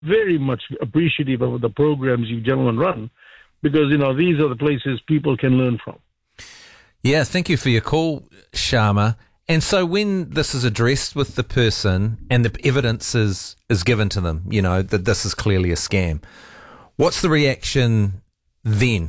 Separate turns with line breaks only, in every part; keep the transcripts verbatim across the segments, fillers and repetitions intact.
very much appreciative of the programs you gentlemen run, because, you know, these are the places people can learn from.
Yeah, thank you for your call, Sharma. And so when this is addressed with the person and the evidence is, is given to them, you know, that this is clearly a scam, what's the reaction then?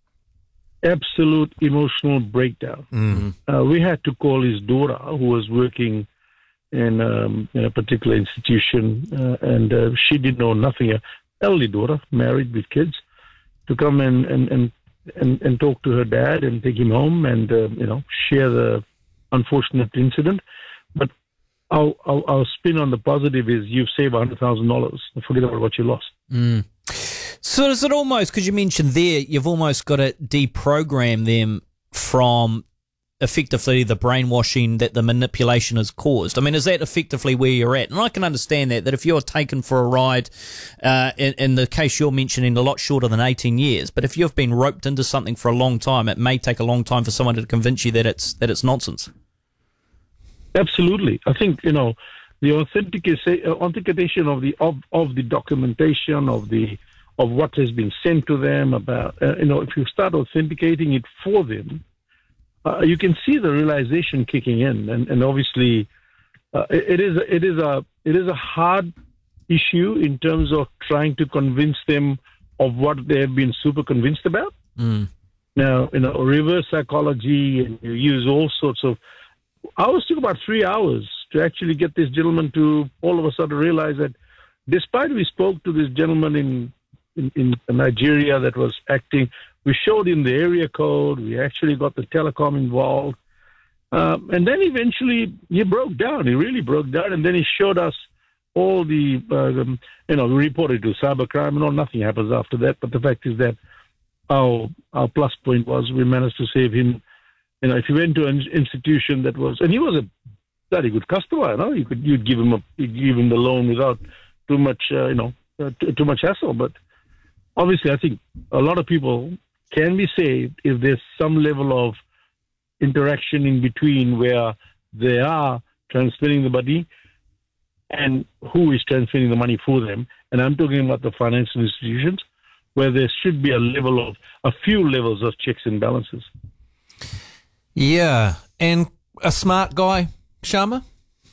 Absolute emotional breakdown.
Mm.
Uh, we had to call his daughter, who was working in, um, in a particular institution, uh, and uh, she didn't know nothing. Her elderly daughter, married with kids, to come and, and, and, and, and talk to her dad and take him home and, uh, you know, share the unfortunate incident. But our, our, our spin on the positive is you've saved one hundred thousand dollars. Forget about what you lost.
Mm. So is it almost, because you mentioned there, you've almost got to deprogram them from effectively the brainwashing that the manipulation has caused. I mean, is that effectively where you're at? And I can understand that, that if you're taken for a ride, uh, in, in the case you're mentioning, a lot shorter than eighteen years, but if you've been roped into something for a long time, it may take a long time for someone to convince you that it's that it's nonsense.
Absolutely. I think, you know, the authentication, authentication of the of, of the documentation of the of what has been sent to them about, uh, you know, if you start authenticating it for them, uh, you can see the realization kicking in, and, and obviously, uh, it, it is it is a it is a hard issue in terms of trying to convince them of what they have been super convinced about.
Mm.
Now, you know, reverse psychology, and you use all sorts of. Ours took about three hours to actually get this gentleman to all of a sudden realize that, despite we spoke to this gentleman in in, in Nigeria that was acting, we showed him the area code, we actually got the telecom involved, um, and then eventually he broke down. He really broke down, and then he showed us all the, uh, um, you know, we reported to cybercrime, and all, nothing happens after that. But the fact is that our our plus point was we managed to save him. You know, if you went to an institution that was, and he was a very good customer, you know, you could you'd give him a you'd give him the loan without too much, uh, you know, uh, too, too much hassle. But obviously, I think a lot of people can be saved if there's some level of interaction in between where they are transferring the money and who is transferring the money for them. And I'm talking about the financial institutions, where there should be a level of a few levels of checks and balances.
Yeah, and a smart guy, Sharma?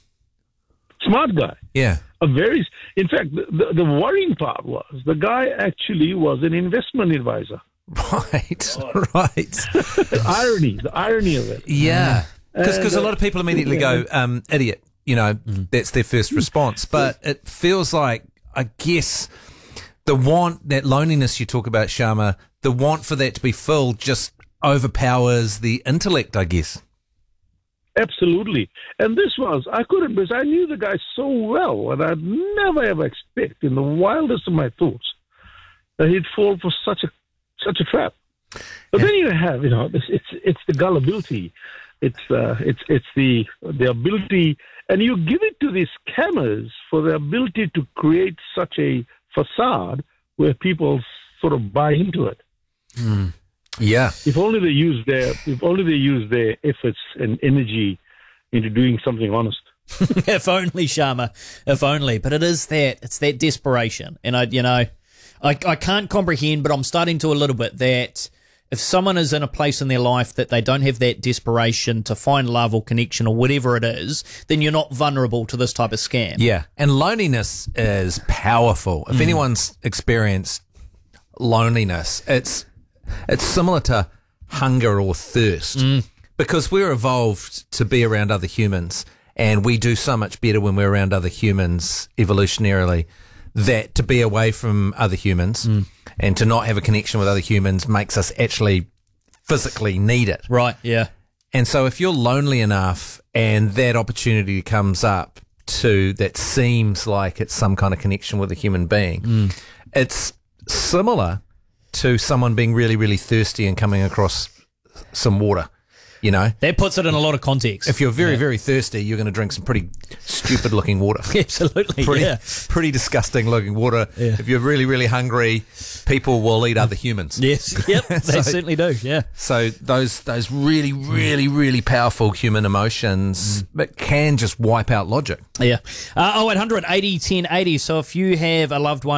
Smart guy.
Yeah.
A very, in fact, the, the, the worrying part was the guy actually was an investment advisor.
Right, right.
The irony, the irony of it.
Yeah, because
And,
a lot of people immediately
yeah.
go, um, idiot, you know,
Mm.
that's their first response. But it feels like, I guess, the want, that loneliness you talk about, Sharma, the want for that to be filled just overpowers the intellect, I guess.
Absolutely. And this was, I couldn't, because I knew the guy so well, and I'd never ever expect in the wildest of my thoughts that he'd fall for such a such a trap. But
Yeah.
then you have, you know, it's it's, it's the gullibility, it's uh, it's it's the the ability, and you give it to these scammers for the ability to create such a facade where people sort of buy into it.
Mm. Yeah.
If only they use their, if only they use their efforts and energy into doing something honest.
If only, Sharma, if only. But it is that, it's that desperation. And I, you know, I, I can't comprehend, but I'm starting to a little bit, that if someone is in a place in their life that they don't have that desperation to find love or connection or whatever it is, then you're not vulnerable to this type of scam.
Yeah. And loneliness is powerful. If
Mm.
anyone's experienced loneliness, it's it's similar to hunger or thirst,
Mm.
because we're evolved to be around other humans, and we do so much better when we're around other humans evolutionarily, that to be away from other humans
Mm.
and to not have a connection with other humans makes us actually physically need it.
Right, yeah.
And so if you're lonely enough and that opportunity comes up to, that seems like it's some kind of connection with a human being,
Mm.
it's similar to someone being really, really thirsty and coming across some water. You know,
That puts it in a lot of context.
if you're very, very thirsty, you're going to drink some pretty stupid looking water.
Absolutely,
Pretty,
yeah.
pretty disgusting looking water.
Yeah.
If you're really, really hungry, people will eat other humans.
Yes, yep, they
So-
certainly do, yeah.
So those those really, really, really powerful human emotions that can just wipe out logic.
Yeah. Uh, oh eight hundred eighty ten eighty. So if you have a loved one